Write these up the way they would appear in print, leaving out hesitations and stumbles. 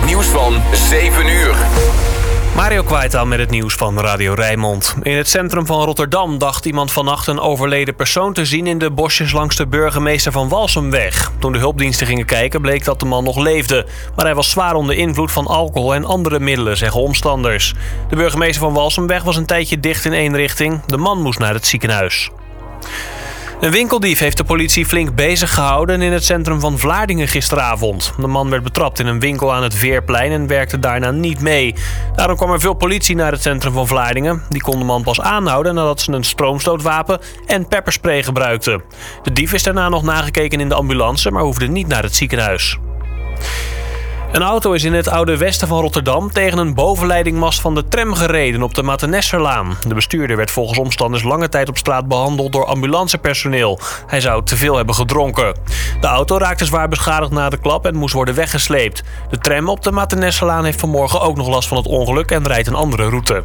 Het nieuws van 7 uur. Mario Kwaita met het nieuws van Radio Rijnmond. In het centrum van Rotterdam dacht iemand vannacht een overleden persoon te zien in de bosjes langs de Burgemeester van Walsumweg. Toen de hulpdiensten gingen kijken bleek dat de man nog leefde. Maar hij was zwaar onder invloed van alcohol en andere middelen, zeggen omstanders. De Burgemeester van Walsumweg was een tijdje dicht in één richting. De man moest naar het ziekenhuis. Een winkeldief heeft de politie flink bezig gehouden in het centrum van Vlaardingen gisteravond. De man werd betrapt in een winkel aan het Veerplein en werkte daarna niet mee. Daarom kwam er veel politie naar het centrum van Vlaardingen. Die kon de man pas aanhouden nadat ze een stroomstootwapen en pepperspray gebruikten. De dief is daarna nog nagekeken in de ambulance, maar hoefde niet naar het ziekenhuis. Een auto is in het oude westen van Rotterdam tegen een bovenleidingmast van de tram gereden op de Matenesscherlaan. De bestuurder werd volgens omstanders lange tijd op straat behandeld door ambulancepersoneel. Hij zou te veel hebben gedronken. De auto raakte zwaar beschadigd na de klap en moest worden weggesleept. De tram op de Matenesscherlaan heeft vanmorgen ook nog last van het ongeluk en rijdt een andere route.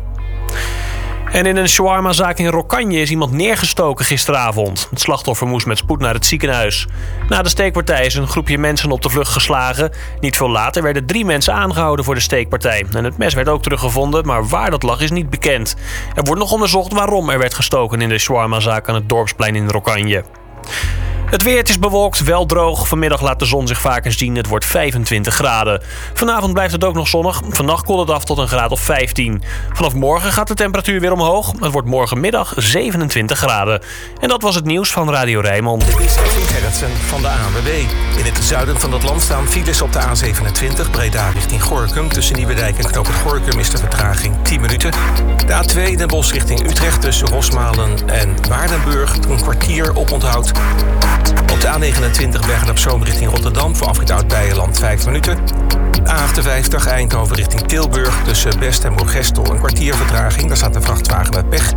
En in een shawarmazaak in Rokkanje is iemand neergestoken gisteravond. Het slachtoffer moest met spoed naar het ziekenhuis. Na de steekpartij is een groepje mensen op de vlucht geslagen. Niet veel later werden 3 mensen aangehouden voor de steekpartij. En het mes werd ook teruggevonden, maar waar dat lag is niet bekend. Er wordt nog onderzocht waarom er werd gestoken in de shawarmazaak aan het Dorpsplein in Rokkanje. Het weer, het is bewolkt, wel droog. Vanmiddag laat de zon zich vaker zien. Het wordt 25 graden. Vanavond blijft het ook nog zonnig. Vannacht koelt het af tot een graad of 15. Vanaf morgen gaat de temperatuur weer omhoog. Het wordt morgenmiddag 27 graden. En dat was het nieuws van Radio Rijnmond. Dit is Edwin Gerritsen van de ANWB. In het zuiden van het land staan files op de A27 Breda richting Gorinchem. Tussen Nieuwedijk en Knoop het Gorinchem is de vertraging 10 minuten. De A2 Den Bosch richting Utrecht tussen Rosmalen en Waardenburg een kwartier oponthoud. Op de A29 Bergen-op-Zoom richting Rotterdam voor afrit Oud-Beijerland 5 minuten. A58 Eindhoven richting Tilburg tussen Best en Moergestel een kwartier vertraging. Daar staat een vrachtwagen met pech.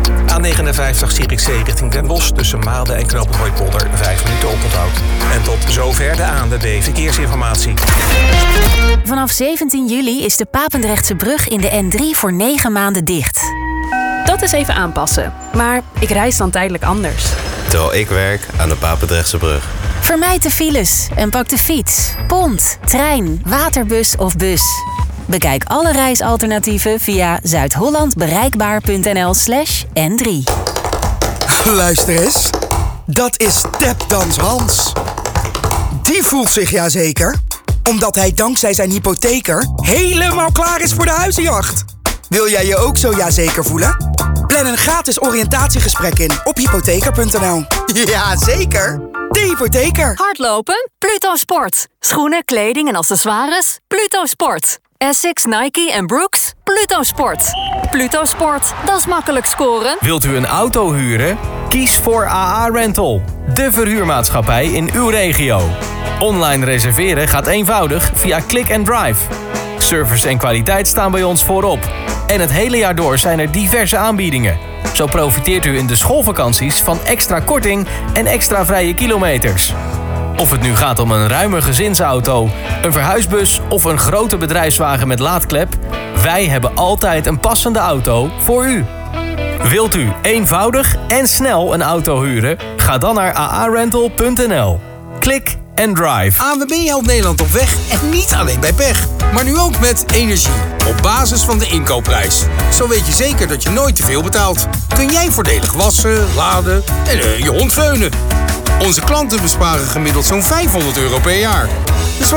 A59 Zierikzee richting Den Bosch tussen Maalden en Knoop het Hooipolder 5 minuten oponthoud. En tot zover de ANWB Verkeersinformatie. Vanaf 17 juli is de Papendrechtse brug in de N3 voor 9 maanden dicht. Dat is even aanpassen, maar ik reis dan tijdelijk anders. Terwijl ik werk aan de Papendrechtse brug. Vermijd de files en pak de fiets, pont, trein, waterbus of bus. Bekijk alle reisalternatieven via zuidhollandbereikbaar.nl/N3. Luister eens, dat is Tapdans Hans. Die voelt zich ja zeker, omdat hij dankzij zijn hypotheker helemaal klaar is voor de huizenjacht. Wil jij je ook zo jazeker voelen? Plan een gratis oriëntatiegesprek in op hypotheker.nl. Ja, zeker. De hypotheker. Hardlopen? Pluto Sport. Schoenen, kleding en accessoires? Pluto Sport. Essex, Nike en Brooks? Pluto Sport. Pluto Sport, dat is makkelijk scoren. Wilt u een auto huren? Kies voor AA Rental. De verhuurmaatschappij in uw regio. Online reserveren gaat eenvoudig via Click and Drive. Service en kwaliteit staan bij ons voorop. En het hele jaar door zijn er diverse aanbiedingen. Zo profiteert u in de schoolvakanties van extra korting en extra vrije kilometers. Of het nu gaat om een ruime gezinsauto, een verhuisbus of een grote bedrijfswagen met laadklep, wij hebben altijd een passende auto voor u. Wilt u eenvoudig en snel een auto huren? Ga dan naar aarental.nl. Klik en drive. ANWB helpt Nederland op weg en niet alleen bij pech. Maar nu ook met energie. Op basis van de inkoopprijs. Zo weet je zeker dat je nooit te veel betaalt. Kun jij voordelig wassen, laden en je hond veunen. Onze klanten besparen gemiddeld zo'n €500 per jaar. Dus